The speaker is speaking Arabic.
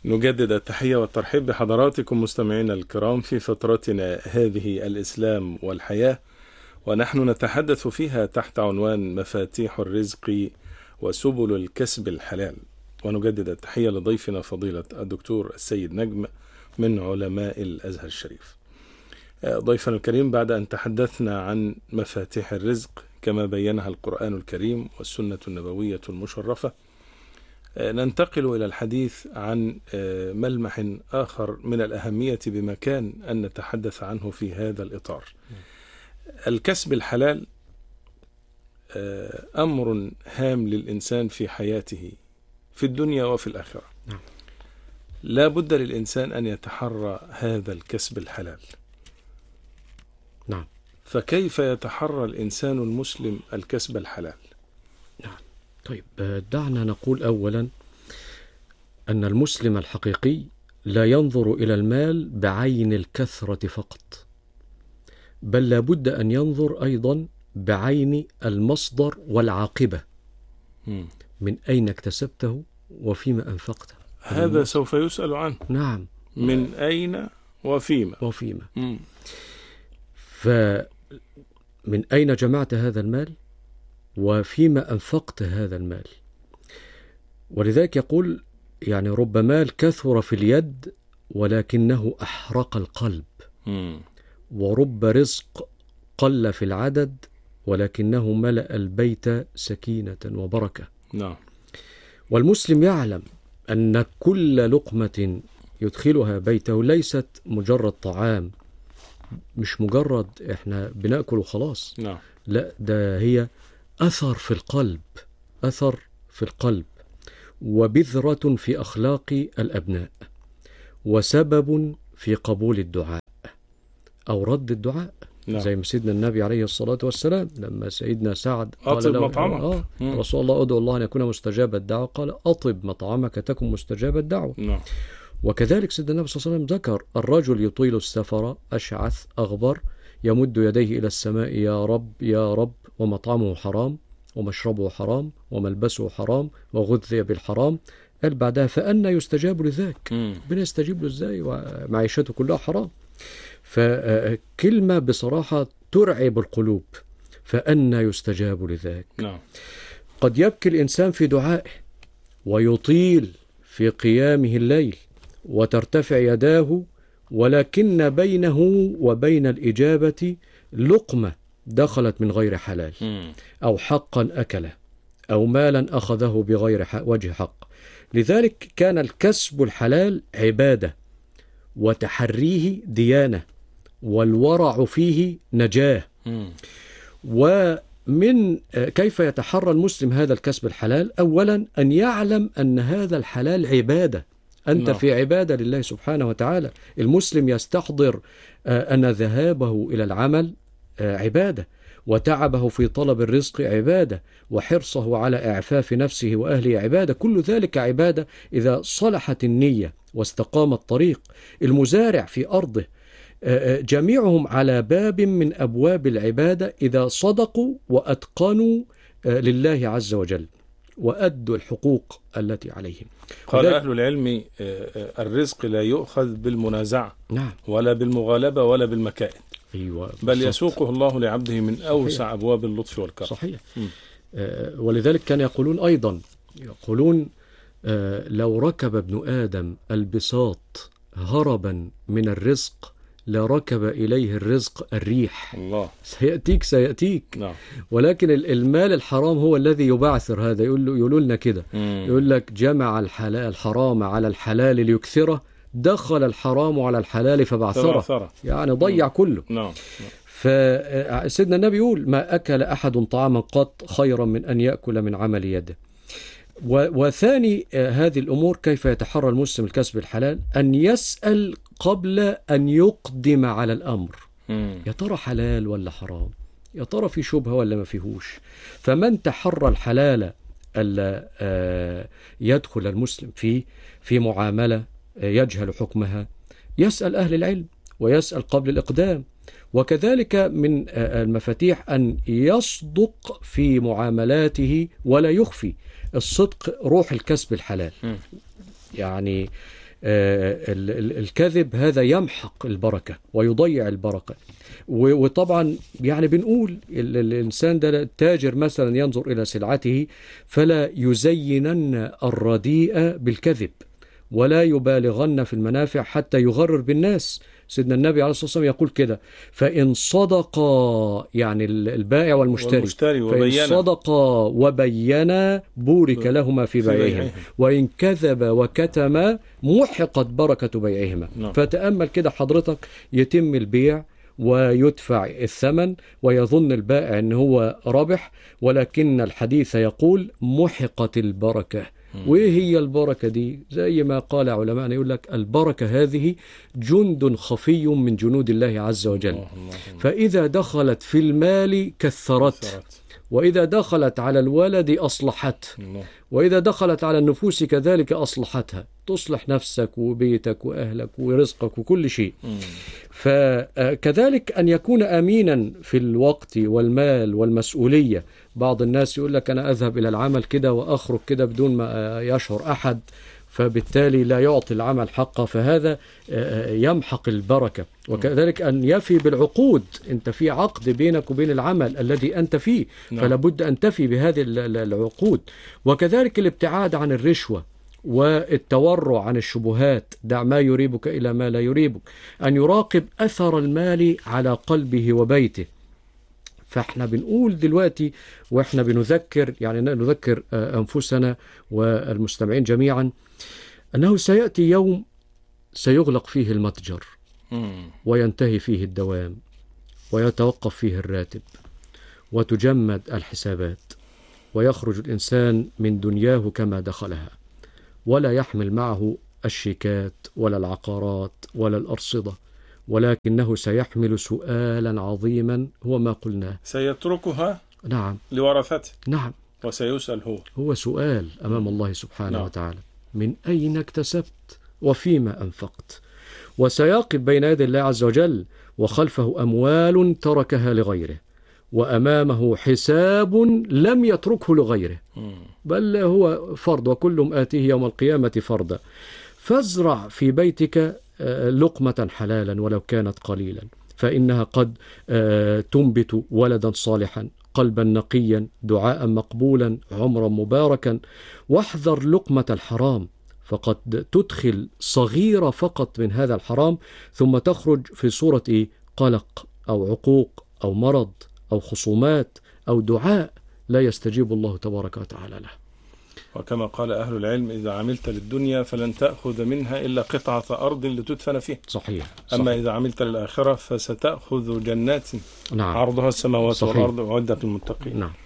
نجدد التحية والترحيب بحضراتكم مستمعينا الكرام في فترتنا هذه الإسلام والحياة، ونحن نتحدث فيها تحت عنوان مفاتيح الرزق وسبل الكسب الحلال. ونجدد التحية لضيفنا فضيلة الدكتور السيد نجم من علماء الأزهر الشريف. ضيفنا الكريم، بعد أن تحدثنا عن مفاتيح الرزق كما بينها القرآن الكريم والسنة النبوية المشرفة، ننتقل إلى الحديث عن ملمح آخر من الأهمية بمكان أن نتحدث عنه في هذا الإطار. الكسب الحلال أمر هام للإنسان في حياته في الدنيا وفي الآخرة. لا بد للإنسان أن يتحرى هذا الكسب الحلال. نعم. فكيف يتحرى الإنسان المسلم الكسب الحلال؟ نعم. طيب، دعنا نقول أولا أن المسلم الحقيقي لا ينظر إلى المال بعين الكثرة فقط، بل لا بد أن ينظر أيضا بعين المصدر والعاقبة. من أين اكتسبته وفيما أنفقته، هذا سوف يسأل عنه. نعم. من أين وفيما. فمن أين جمعت هذا المال وفيما أنفقت هذا المال. ولذلك يقول يعني رب مال كثر في اليد ولكنه أحرق القلب، ورب رزق قل في العدد ولكنه ملأ البيت سكينة وبركة. نعم. والمسلم يعلم أن كل لقمة يدخلها بيته ليست مجرد طعام، مش مجرد إحنا بنأكل وخلاص. نعم. لا، ده هي أثر في القلب وبذرة في أخلاق الأبناء وسبب في قبول الدعاء أو رد الدعاء. نعم. زي ما سيدنا النبي عليه الصلاة والسلام لما سيدنا سعد قال له مطعمك. رسول الله أدعو الله أن يكون مستجاب الدعوة، قال أطب مطعمك تكن مستجاب الدعوة. نعم. وكذلك سيدنا النبي صلى الله عليه وسلم ذكر الرجل يطيل السفر أشعث أغبر يمد يديه إلى السماء يا رب يا رب، ومطعمه حرام ومشربه حرام وملبسه حرام وغذي بالحرام. قال بعدها فأنا يستجاب لذاك، ربنا يستجيب له ازاي ومعيشته كلها حرام؟ فكلمة بصراحة ترعب القلوب، فأنا يستجاب لذاك. نعم. قد يبكي الإنسان في دعائه ويطيل في قيامه الليل وترتفع يداه، ولكن بينه وبين الإجابة لقمة دخلت من غير حلال، أو حقا أكله، أو مالا أخذه بغير وجه حق. لذلك كان الكسب الحلال عبادة، وتحريه ديانة، والورع فيه نجاة. ومن كيف يتحرى المسلم هذا الكسب الحلال؟ أولا أن يعلم أن هذا الحلال عبادة، أنت في عبادة لله سبحانه وتعالى. المسلم يستحضر أن ذهابه إلى العمل عبادة، وتعبه في طلب الرزق عبادة، وحرصه على إعفاف نفسه وأهله عبادة. كل ذلك عبادة إذا صلحت النية واستقام الطريق. المزارع في أرضه جميعهم على باب من أبواب العبادة إذا صدقوا وأتقنوا لله عز وجل وأدوا الحقوق التي عليهم. قال أهل العلم الرزق لا يؤخذ بالمنازعة. نعم. ولا بالمغالبة ولا بالمكائد. أيوة، بل يسوقه الله لعبده من أوسع صحيح. أبواب اللطف والكرم. صحيح. ولذلك كان يقولون أيضا لو ركب ابن آدم البساط هربا من الرزق لركب إليه الرزق الريح. الله. سيأتيك. نعم. ولكن المال الحرام هو الذي يبعثر هذا. يقولوا لنا كده، يقول لك جمع الحرام على الحلال ليكثره، دخل الحرام على الحلال فبعثره، يعني ضيع كله. نعم. فسيدنا النبي يقول ما أكل أحد طعاما قط خيرا من أن يأكل من عمل يده. وثاني هذه الأمور كيف يتحرى المسلم الكسب الحلال؟ أن يسأل قبل أن يقدم على الأمر. يا ترى حلال ولا حرام؟ يا ترى في شبهة ولا ما فيهوش؟ فمن تحرى الحلال ألا يدخل المسلم في معاملة يجهل حكمها، يسأل أهل العلم ويسأل قبل الإقدام. وكذلك من المفاتيح أن يصدق في معاملاته ولا يخفي. الصدق روح الكسب الحلال. يعني الكذب هذا يمحق البركة ويضيع البركة. وطبعا يعني بنقول الإنسان ده التاجر مثلا ينظر إلى سلعته فلا يزينن الرديء بالكذب ولا يبالغن في المنافع حتى يغرر بالناس. سيدنا النبي عليه الصلاة والسلام يقول كده: فإن صدقا، يعني البائع والمشتري فإن صدقا وبينا بورك لهما في بيعهما، وإن كذب وكتم محقت بركة بيعهما. فتأمل كده حضرتك، يتم البيع ويدفع الثمن ويظن البائع أنه هو ربح، ولكن الحديث يقول محقت البركة. وإيه هي البركة دي؟ زي ما قال علماء يقول لك البركة هذه جند خفي من جنود الله عز وجل، فإذا دخلت في المال كثرت، وإذا دخلت على الولد أصلحته، وإذا دخلت على النفوس كذلك أصلحتها، تصلح نفسك وبيتك وأهلك ورزقك وكل شيء. فكذلك أن يكون أمينا في الوقت والمال والمسؤولية. بعض الناس يقول لك أنا أذهب إلى العمل كده وأخرج كده بدون ما يشعر أحد، فبالتالي لا يعطي العمل حقه، فهذا يمحق البركة. وكذلك أن يفي بالعقود، أنت في عقد بينك وبين العمل الذي أنت فيه، فلا بد أن تفي بهذه العقود. وكذلك الابتعاد عن الرشوة والتورع عن الشبهات، دع ما يريبك إلى ما لا يريبك، أن يراقب أثر المال على قلبه وبيته. فاحنا بنقول دلوقتي واحنا بنذكر، يعني نذكر أنفسنا والمستمعين جميعا، أنه سيأتي يوم سيغلق فيه المتجر وينتهي فيه الدوام ويتوقف فيه الراتب وتجمد الحسابات، ويخرج الإنسان من دنياه كما دخلها، ولا يحمل معه الشيكات ولا العقارات ولا الأرصدة، ولكنه سيحمل سؤالا عظيما هو ما قلناه، سيتركها نعم لورثته، نعم، وسيسأل هو سؤال أمام الله سبحانه وتعالى: من أين اكتسبت وفيما أنفقت؟ وسيقف بين يدي الله عز وجل وخلفه أموال تركها لغيره، وأمامه حساب لم يتركه لغيره، بل هو فرض، وكلهم آتيه يوم القيامة فردا. فازرع في بيتك لقمة حلالا ولو كانت قليلا، فإنها قد تنبت ولدا صالحا، قلبا نقيا، دعاء مقبولا، عمرا مباركا. واحذر لقمة الحرام، فقد تدخل صغيرة فقط من هذا الحرام ثم تخرج في صورة قلق أو عقوق أو مرض أو خصومات أو دعاء لا يستجيب الله تبارك وتعالى له. وكما قال أهل العلم: إذا عملت للدنيا فلن تأخذ منها إلا قطعة أرض لتدفن فيها. صحيح. أما إذا عملت للآخرة فستأخذ جنات نعم. عرضها السماوات صحيح. والأرض وعدت للمتقين. نعم.